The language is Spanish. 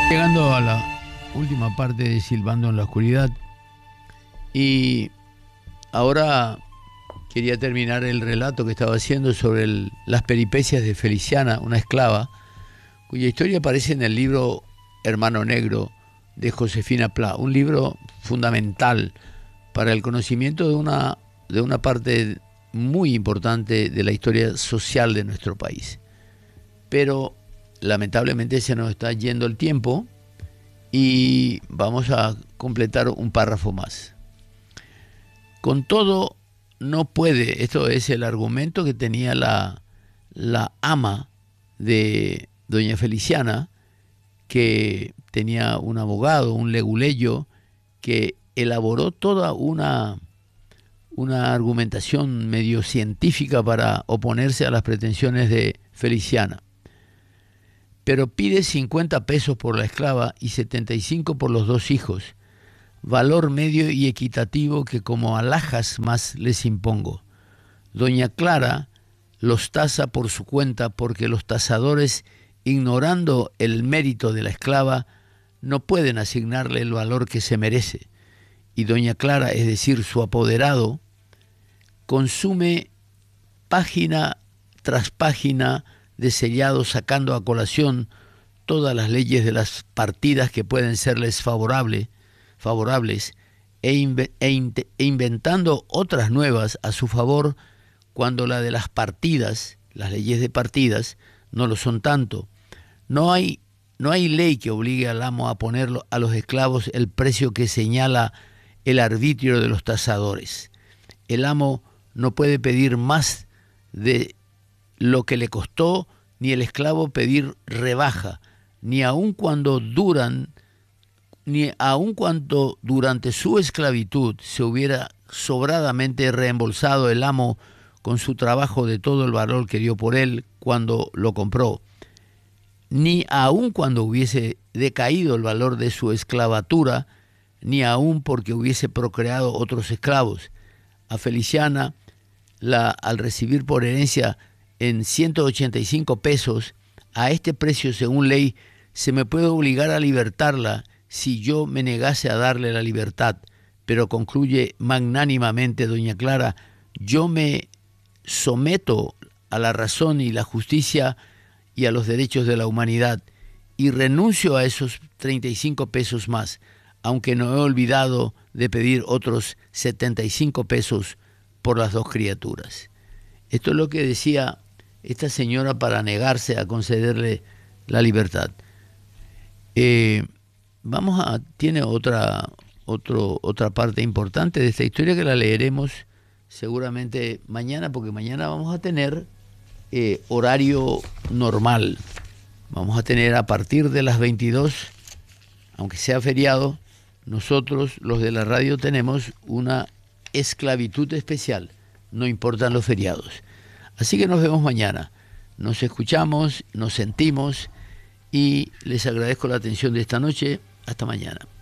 Llegando a la última parte de Silbando en la Oscuridad, y ahora quería terminar el relato que estaba haciendo sobre las peripecias de Feliciana, una esclava, cuya historia aparece en el libro Hermano Negro de Josefina Pla, un libro fundamental para el conocimiento de una parte muy importante de la historia social de nuestro país. Pero lamentablemente se nos está yendo el tiempo y vamos a completar un párrafo más. Con todo, no puede, esto es el argumento que tenía la ama de doña Feliciana, que tenía un abogado, un leguleyo, que elaboró toda una argumentación medio científica para oponerse a las pretensiones de Feliciana. Pero pide 50 pesos por la esclava y 75 por los dos hijos, valor medio y equitativo que como alhajas más les impongo. Doña Clara los tasa por su cuenta porque los tasadores, ignorando el mérito de la esclava, no pueden asignarle el valor que se merece. Y doña Clara, es decir, su apoderado, consume página tras página de sellado, sacando a colación todas las leyes de las partidas que pueden serles favorables e inventando otras nuevas a su favor cuando la de las partidas, las leyes de partidas, no lo son tanto. No hay ley que obligue al amo a poner a los esclavos el precio que señala el arbitrio de los tasadores. El amo no puede pedir más de lo que le costó, ni el esclavo pedir rebaja, ni aun cuando durante su esclavitud se hubiera sobradamente reembolsado el amo con su trabajo de todo el valor que dio por él cuando lo compró, ni aun cuando hubiese decaído el valor de su esclavatura, ni aun porque hubiese procreado otros esclavos. A Feliciana, al recibir por herencia en 185 pesos, a este precio según ley, se me puede obligar a libertarla si yo me negase a darle la libertad. Pero concluye magnánimamente doña Clara, yo me someto a la razón y la justicia y a los derechos de la humanidad y renuncio a esos 35 pesos más, aunque no he olvidado de pedir otros 75 pesos por las dos criaturas. Esto es lo que decía esta señora para negarse a concederle la libertad. Tiene otra parte importante de esta historia que la leeremos seguramente mañana, porque mañana vamos a tener horario normal. Vamos a tener a partir de las 22, aunque sea feriado, nosotros los de la radio tenemos una esclavitud especial, no importan los feriados. Así que nos vemos mañana, nos escuchamos, nos sentimos y les agradezco la atención de esta noche. Hasta mañana.